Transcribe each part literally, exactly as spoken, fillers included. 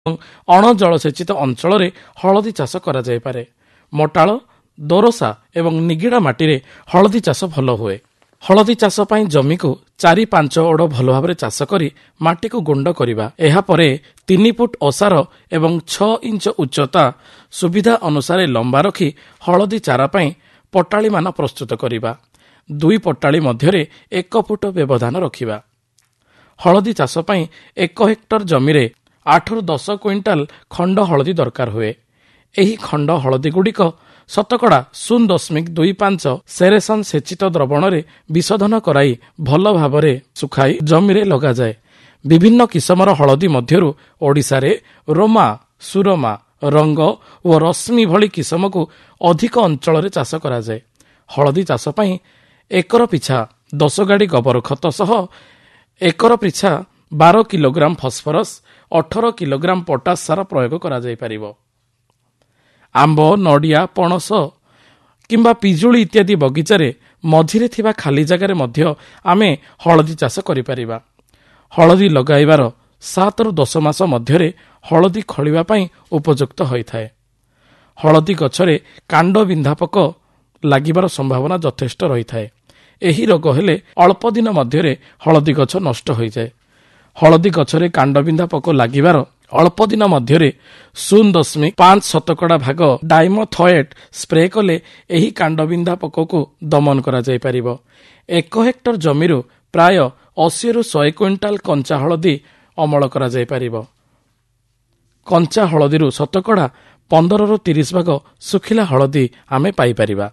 ଅଣଜଳସେଚିତ ଅଞ୍ଚଳରେ ହଳଦୀ ଚାଷ କରାଯାଇପାରେ। ମୋଟାଳ, ଦୋରସା ଏବଂ ନିଗିଡ଼ା ମାଟିରେ ହଳଦୀ ଚାଷ ଭଲ ହୁଏ। ହଳଦୀ ଚାଷ ପାଇଁ ଜମିକୁ ଚାରି ପାଞ୍ଚ ଓଡ଼ ଭଲ ଭାବରେ ଚାଷ କରି ମାଟିକୁ ଗୁଣ୍ଡ କରିବା। ଏହାପରେ ତିନି ଫୁଟ ଓସାର ଏବଂ ଛଅ ଇଞ୍ଚ ଉଚ୍ଚତା ସୁବିଧା ଅନୁସାରେ ଲମ୍ବା ରଖି ହଳଦୀ ଚାରା ପାଇଁ ପଟାଳିମାନ ପ୍ରସ୍ତୁତ କରିବା। ଦୁଇ ପଟାଳି ମଧ୍ୟରେ ଏକ ଫୁଟ ବ୍ୟବଧାନ ରଖିବା। ହଳଦୀ ଚାଷ ପାଇଁ ଏକ ହେକ୍ଟର ଜମିରେ ଆଠରୁ ଦଶ କୁଇଣ୍ଟାଲ ଖଣ୍ଡ ହଳଦୀ ଦରକାର ହୁଏ। ଏହି ଖଣ୍ଡ ହଳଦୀଗୁଡ଼ିକ ଶତକଡ଼ା ଶୂନ ଦଶମିକ ଦୁଇ ପାଞ୍ଚ ସେରେସନ ସେଚିତ ଦ୍ରବଣରେ ବିଶୋଧନ କରାଇ ଭଲ ଭାବରେ ଶୁଖାଇ ଜମିରେ ଲଗାଯାଏ। ବିଭିନ୍ନ କିସମର ହଳଦୀ ମଧ୍ୟରୁ ଓଡ଼ିଶାରେ ରୋମା, ସୁରମା, ରଙ୍ଗ ଓ ରଶ୍ମି ଭଳି କିସମକୁ ଅଧିକ ଅଞ୍ଚଳରେ ଚାଷ କରାଯାଏ। ହଳଦୀ ଚାଷ ପାଇଁ ଏକର ପିଛା ଦଶ ଗାଡ଼ି ଗୋବର ଖତ ସହ ଏକର ପିଛା ବାର କିଲୋଗ୍ରାମ ଫସ୍ଫରସ୍, ଅଠର କିଲୋଗ୍ରାମ ପଟାସ ସାର ପ୍ରୟୋଗ କରାଯାଇପାରିବ। ଆମ୍ବ, ନଡ଼ିଆ, ପଣସ କିମ୍ବା ପିଜୁଳି ଇତ୍ୟାଦି ବଗିଚାରେ ମଝିରେ ଥିବା ଖାଲି ଜାଗାରେ ମଧ୍ୟ ଆମେ ହଳଦୀ ଚାଷ କରିପାରିବା। ହଳଦୀ ଲଗାଇବାର ସାତରୁ ଦଶ ମାସ ମଧ୍ୟରେ ହଳଦୀ ଖୋଳିବା ପାଇଁ ଉପଯୁକ୍ତ ହୋଇଥାଏ। ହଳଦୀ ଗଛରେ କାଣ୍ଡ ବିନ୍ଧା ପୋକ ଲାଗିବାର ସମ୍ଭାବନା ଯଥେଷ୍ଟ ରହିଥାଏ। ଏହି ରୋଗ ହେଲେ ଅଳ୍ପ ଦିନ ମଧ୍ୟରେ ହଳଦୀ ଗଛ ନଷ୍ଟ ହୋଇଯାଏ। ହଳଦୀ ଗଛରେ କାଣ୍ଡବିନ୍ଧା ପୋକ ଲାଗିବାର ଅଳ୍ପ ଦିନ ମଧ୍ୟରେ ଶୂନ ଦଶମିକ ପାଞ୍ଚ ଶତକଡ଼ା ଭାଗ ଡାଇମୋଥଏଟ୍ ସ୍ପ୍ରେ କଲେ ଏହି କାଣ୍ଡବିନ୍ଧା ପୋକକୁ ଦମନ କରାଯାଇପାରିବ। ଏକ ହେକ୍ଟର ଜମିରୁ ପ୍ରାୟ ଅଶୀରୁ ଶହେ କୁଇଣ୍ଟାଲ କଞ୍ଚା ହଳଦୀ ଅମଳ କରାଯାଇପାରିବ। କଞ୍ଚା ହଳଦୀରୁ ଶତକଡ଼ା ପନ୍ଦରରୁ ତିରିଶ ଭାଗ ଶୁଖିଲା ହଳଦୀ ଆମେ ପାଇପାରିବା।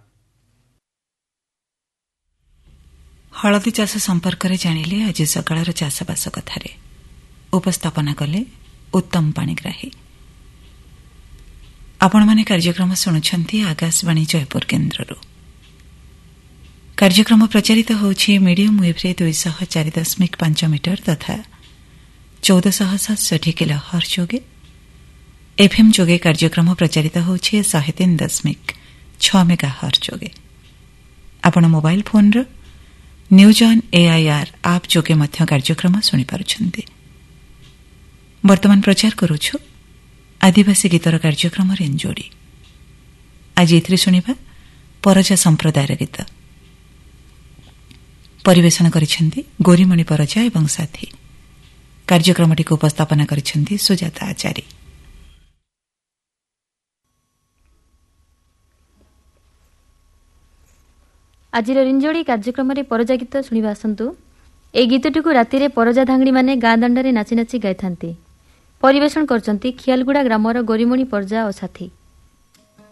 ହଳଦୀ ଚାଷ ସମ୍ପର୍କରେ ଜାଣିଲେ ଆଜି ସକାଳର ଚାଷବାସ କଥାରେ। ଉପସ୍ଥାପନା କଲେ ଉତ୍ତମ ପାଣିଗ୍ରାହୀ। ଆପଣମାନେ କାର୍ଯ୍ୟକ୍ରମ ଶୁଣୁଛନ୍ତି ଆକାଶବାଣୀ ଜୟପୁର କେନ୍ଦ୍ରରୁ। କାର୍ଯ୍ୟକ୍ରମ ପ୍ରଚାରିତ ହେଉଛି ମିଡିୟମ ୱେଭ୍ରେ ଦୁଇଶହ ଚାରି ଦଶମିକ ପାଞ୍ଚ ମିଟର ତଥା ଚଉଦଶହ ସାତଷଠି କିଲୋ ହର୍ଜ ଯୋଗେ। ଏଫ୍ଏମ୍ ଯୋଗେ କାର୍ଯ୍ୟକ୍ରମ ପ୍ରଚାରିତ ହେଉଛି ଶହେ ତିନି ଦଶମିକ ଛଅ ମେଗା ହର୍ଜ ଯୋଗେ। ଆପଣ ମୋବାଇଲ ଫୋନ୍ର ନ୍ୟୁଜ୍ ଅନ୍ ଏଆଇଆର୍ ଆପ୍ ଯୋଗେ ମଧ୍ୟ କାର୍ଯ୍ୟକ୍ରମ ଶୁଣିପାରୁଛନ୍ତି। ବର୍ତ୍ତମାନ ପ୍ରଚାର କରୁଛୁ ଆଦିବାସୀ ଗୀତର କାର୍ଯ୍ୟକ୍ରମ ରେଞ୍ଜୋଡ଼ି। ଆଜି ଏଥିରେ ଶୁଣିବା ପରଜା ସମ୍ପ୍ରଦାୟର ଗୀତ। ପରିବେଷଣ କରିଛନ୍ତି ଗୌରୀମଣି ପରଜା ଏବଂ ସାଥୀ। କାର୍ଯ୍ୟକ୍ରମଟିକୁ ଉପସ୍ଥାପନା କରିଛନ୍ତି ସୁଜାତା ଆଚାରୀ। ଆଜିର ରିଞ୍ଜୋଡ଼ି କାର୍ଯ୍ୟକ୍ରମରେ ପରଜା ଗୀତ ଶୁଣିବା ଆସନ୍ତୁ। ଏହି ଗୀତଟିକୁ ରାତିରେ ପରଜା ଧାଙ୍ଗଡ଼ିମାନେ ଗାଁ ଦାଣ୍ଡରେ ନାଚି ନାଚି ଗାଇଥାନ୍ତି। ପରିବେଷଣ କରୁଛନ୍ତି ଖିଆଲଗୁଡ଼ା ଗ୍ରାମର ଗୌରୀମଣି ପରଜା ଓ ସାଥୀ।